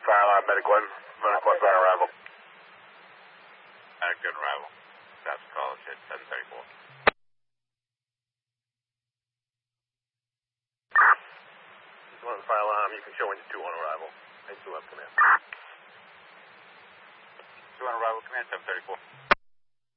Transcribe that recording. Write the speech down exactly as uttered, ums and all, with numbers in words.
fire alarm, Medic one. Medic one, fire arrival. Medic one, arrival. That's call, shit, seven thirty-four. This one's fire alarm, you can show into two on arrival. I still have command. two on arrival, command seven thirty-four.